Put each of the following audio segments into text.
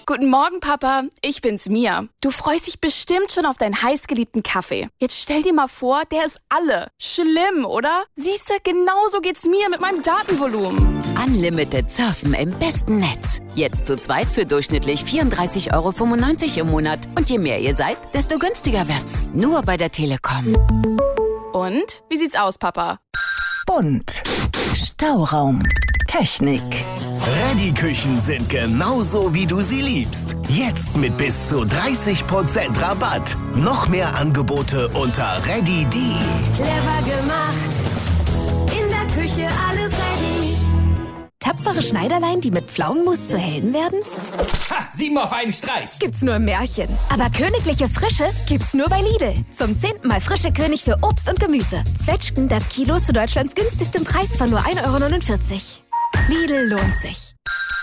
Guten Morgen, Papa. Ich bin's, Mia. Du freust dich bestimmt schon auf deinen heißgeliebten Kaffee. Jetzt stell dir mal vor, der ist alle. Schlimm, oder? Siehste, genauso geht's mir mit meinem Datenvolumen. Unlimited surfen im besten Netz. Jetzt zu zweit für durchschnittlich 34,95 € im Monat. Und je mehr ihr seid, desto günstiger wird's. Nur bei der Telekom. Und? Wie sieht's aus, Papa? Bunt. Stauraum. Technik. Ready-Küchen sind genauso, wie du sie liebst. Jetzt mit bis zu 30% Rabatt. Noch mehr Angebote unter ready.de. Clever gemacht. In der Küche alles ready. Tapfere Schneiderlein, die mit Pflaumenmus zu Helden werden? Ha! 7 auf einen Streich. Gibt's nur im Märchen. Aber königliche Frische gibt's nur bei Lidl. Zum 10. Mal frische König für Obst und Gemüse. Zwetschgen das Kilo zu Deutschlands günstigstem Preis von nur 1,49 €. Lidl lohnt sich.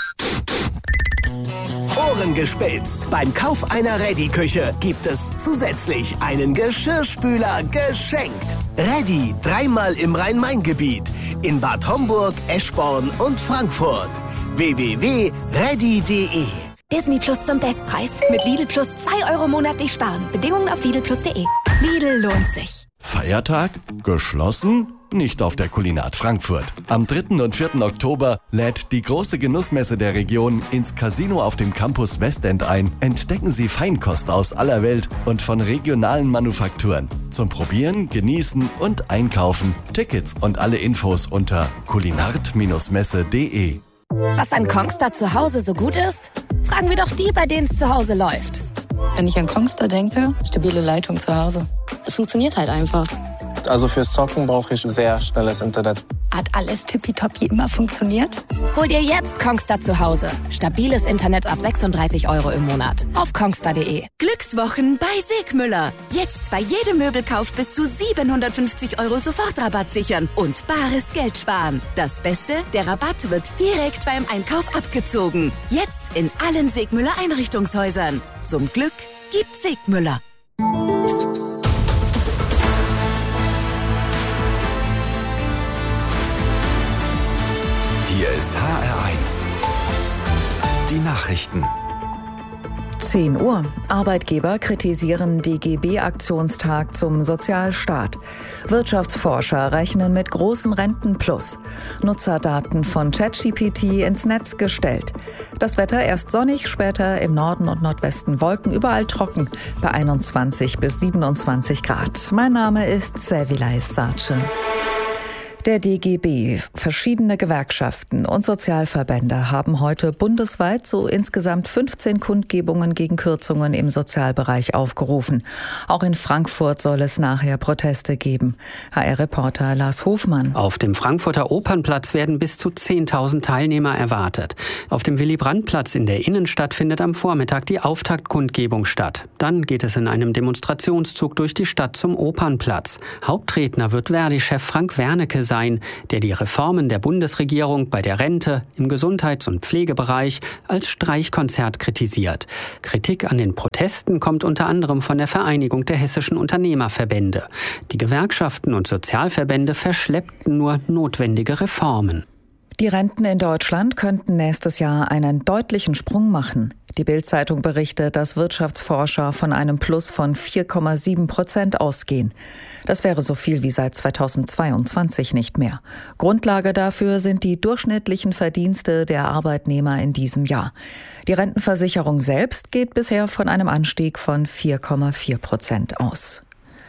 Ohren gespitzt. Beim Kauf einer Ready-Küche gibt es zusätzlich einen Geschirrspüler geschenkt. Ready 3-mal im Rhein-Main-Gebiet. In Bad Homburg, Eschborn und Frankfurt. www.ready.de. Disney Plus zum Bestpreis. Mit Lidl Plus 2 € monatlich sparen. Bedingungen auf lidlplus.de. Lidl lohnt sich. Feiertag? Geschlossen? Nicht auf der Kulinat Frankfurt. Am 3. und 4. Oktober lädt die große Genussmesse der Region ins Casino auf dem Campus Westend ein. Entdecken Sie Feinkost aus aller Welt und von regionalen Manufakturen. Zum Probieren, Genießen und Einkaufen. Tickets und alle Infos unter kulinart-messe.de. Was an Kongstar zu Hause so gut ist? Fragen wir doch die, bei denen es zu Hause läuft. Wenn ich an Kongstar denke, stabile Leitung zu Hause. Es funktioniert halt einfach. Also fürs Zocken brauche ich sehr schnelles Internet. Hat alles tippitoppi immer funktioniert? Hol dir jetzt Kongstar zu Hause. Stabiles Internet ab 36 € im Monat. Auf kongstar.de. Glückswochen bei Segmüller. Jetzt bei jedem Möbelkauf bis zu 750 € Sofortrabatt sichern und bares Geld sparen. Das Beste, der Rabatt wird direkt beim Einkauf abgezogen. Jetzt in allen Segmüller Einrichtungshäusern. Zum Glück gibt's Segmüller. Hier ist HR1. Die Nachrichten. 10 Uhr. Arbeitgeber kritisieren DGB-Aktionstag zum Sozialstaat. Wirtschaftsforscher rechnen mit großem Rentenplus. Nutzerdaten von ChatGPT ins Netz gestellt. Das Wetter erst sonnig, später im Norden und Nordwesten Wolken, überall trocken bei 21 bis 27 Grad. Mein Name ist Sevilay Sace. Der DGB, verschiedene Gewerkschaften und Sozialverbände haben heute bundesweit zu insgesamt 15 Kundgebungen gegen Kürzungen im Sozialbereich aufgerufen. Auch in Frankfurt soll es nachher Proteste geben. HR-Reporter Lars Hofmann. Auf dem Frankfurter Opernplatz werden bis zu 10.000 Teilnehmer erwartet. Auf dem Willy-Brandt-Platz in der Innenstadt findet am Vormittag die Auftaktkundgebung statt. Dann geht es in einem Demonstrationszug durch die Stadt zum Opernplatz. Hauptredner wird Verdi-Chef Frank Wernicke sein, der die Reformen der Bundesregierung bei der Rente, im Gesundheits- und Pflegebereich als Streichkonzert kritisiert. Kritik an den Protesten kommt unter anderem von der Vereinigung der hessischen Unternehmerverbände. Die Gewerkschaften und Sozialverbände verschleppten nur notwendige Reformen. Die Renten in Deutschland könnten nächstes Jahr einen deutlichen Sprung machen. Die Bild-Zeitung berichtet, dass Wirtschaftsforscher von einem Plus von 4,7% ausgehen. Das wäre so viel wie seit 2022 nicht mehr. Grundlage dafür sind die durchschnittlichen Verdienste der Arbeitnehmer in diesem Jahr. Die Rentenversicherung selbst geht bisher von einem Anstieg von 4,4% aus.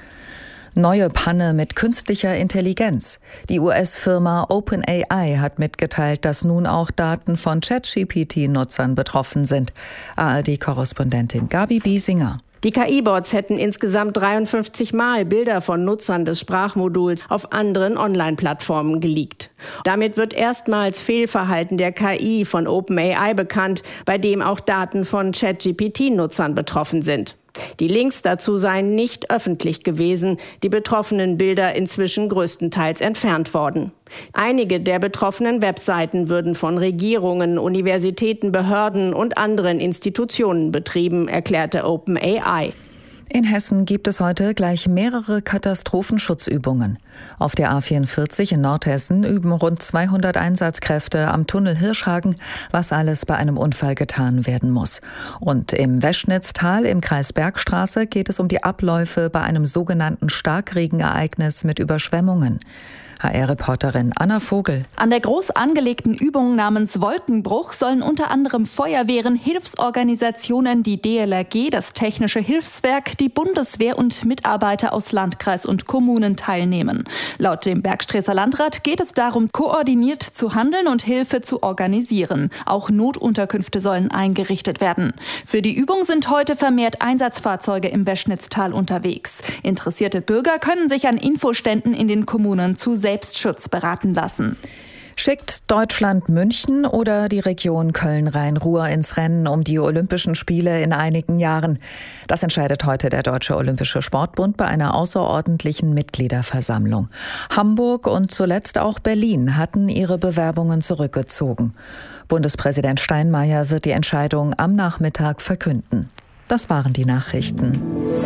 Neue Panne mit künstlicher Intelligenz. Die US-Firma OpenAI hat mitgeteilt, dass nun auch Daten von ChatGPT-Nutzern betroffen sind. ARD-Korrespondentin Gabi Biesinger. Die KI-Bots hätten insgesamt 53 Mal Bilder von Nutzern des Sprachmoduls auf anderen Online-Plattformen geleakt. Damit wird erstmals Fehlverhalten der KI von OpenAI bekannt, bei dem auch Daten von ChatGPT-Nutzern betroffen sind. Die Links dazu seien nicht öffentlich gewesen, die betroffenen Bilder inzwischen größtenteils entfernt worden. Einige der betroffenen Webseiten würden von Regierungen, Universitäten, Behörden und anderen Institutionen betrieben, erklärte OpenAI. In Hessen gibt es heute gleich mehrere Katastrophenschutzübungen. Auf der A44 in Nordhessen üben rund 200 Einsatzkräfte am Tunnel Hirschhagen, was alles bei einem Unfall getan werden muss. Und im Weschnitztal im Kreis Bergstraße geht es um die Abläufe bei einem sogenannten Starkregenereignis mit Überschwemmungen. HR-Reporterin Anna Vogel. An der groß angelegten Übung namens Wolkenbruch sollen unter anderem Feuerwehren, Hilfsorganisationen, die DLRG, das Technische Hilfswerk, die Bundeswehr und Mitarbeiter aus Landkreis und Kommunen teilnehmen. Laut dem Bergstresser Landrat geht es darum, koordiniert zu handeln und Hilfe zu organisieren. Auch Notunterkünfte sollen eingerichtet werden. Für die Übung sind heute vermehrt Einsatzfahrzeuge im Weschnitztal unterwegs. Interessierte Bürger können sich an Infoständen in den Kommunen zu Selbstschutz beraten lassen. Schickt Deutschland München oder die Region Köln-Rhein-Ruhr ins Rennen um die Olympischen Spiele in einigen Jahren? Das entscheidet heute der Deutsche Olympische Sportbund bei einer außerordentlichen Mitgliederversammlung. Hamburg und zuletzt auch Berlin hatten ihre Bewerbungen zurückgezogen. Bundespräsident Steinmeier wird die Entscheidung am Nachmittag verkünden. Das waren die Nachrichten.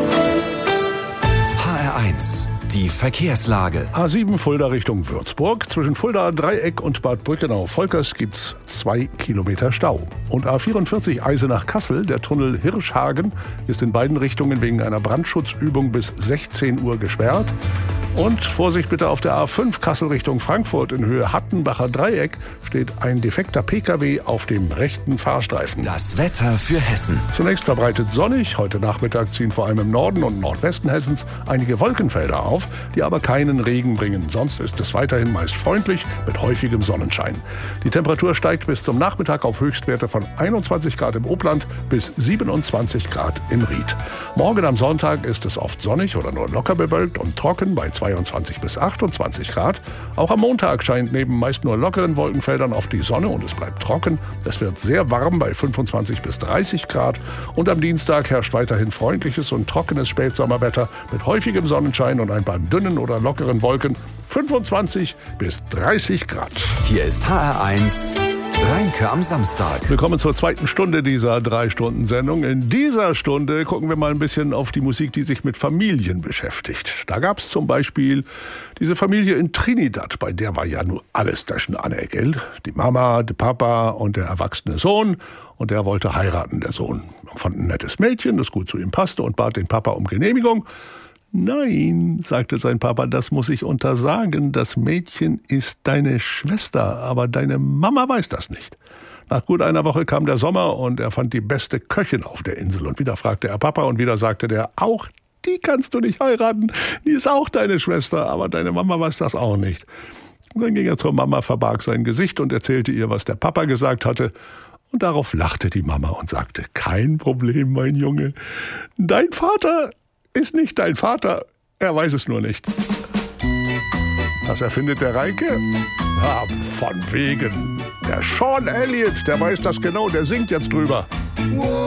HR1. Die Verkehrslage. A7 Fulda Richtung Würzburg. Zwischen Fulda Dreieck und Bad Brückenau-Volkers gibt's 2 Kilometer Stau. Und A44 Eisenach-Kassel, der Tunnel Hirschhagen, ist in beiden Richtungen wegen einer Brandschutzübung bis 16 Uhr gesperrt. Und Vorsicht bitte auf der A5 Kassel Richtung Frankfurt in Höhe Hattenbacher Dreieck steht ein defekter Pkw auf dem rechten Fahrstreifen. Das Wetter für Hessen. Zunächst verbreitet sonnig. Heute Nachmittag ziehen vor allem im Norden und Nordwesten Hessens einige Wolkenfelder auf, die aber keinen Regen bringen. Sonst ist es weiterhin meist freundlich mit häufigem Sonnenschein. Die Temperatur steigt bis zum Nachmittag auf Höchstwerte von 21 Grad im Obland bis 27 Grad in Ried. Morgen am Sonntag ist es oft sonnig oder nur locker bewölkt und trocken bei 22 bis 28 Grad. Auch am Montag scheint neben meist nur lockeren Wolkenfeldern oft die Sonne und es bleibt trocken. Es wird sehr warm bei 25 bis 30 Grad. Und am Dienstag herrscht weiterhin freundliches und trockenes Spätsommerwetter mit häufigem Sonnenschein und ein paar dünnen oder lockeren Wolken. 25 bis 30 Grad. Hier ist HR1 Rheinke am Samstag. Willkommen zur zweiten Stunde dieser 3-Stunden-Sendung. In dieser Stunde gucken wir mal ein bisschen auf die Musik, die sich mit Familien beschäftigt. Da gab es zum Beispiel diese Familie in Trinidad, bei der war ja nur alles zwischen Anne, gell? Die Mama, der Papa und der erwachsene Sohn. Und der wollte heiraten, der Sohn. Er fand ein nettes Mädchen, das gut zu ihm passte und bat den Papa um Genehmigung. Nein, sagte sein Papa, das muss ich untersagen. Das Mädchen ist deine Schwester, aber deine Mama weiß das nicht. Nach gut einer Woche kam der Sommer und er fand die beste Köchin auf der Insel. Und wieder fragte er Papa und wieder sagte der, auch die kannst du nicht heiraten. Die ist auch deine Schwester, aber deine Mama weiß das auch nicht. Und dann ging er zur Mama, verbarg sein Gesicht und erzählte ihr, was der Papa gesagt hatte. Und darauf lachte die Mama und sagte, kein Problem, mein Junge. Dein Vater ist nicht dein Vater, er weiß es nur nicht. Das erfindet der Rheinke? Ja, von wegen. Der Sean Elliott, der weiß das genau, der singt jetzt drüber.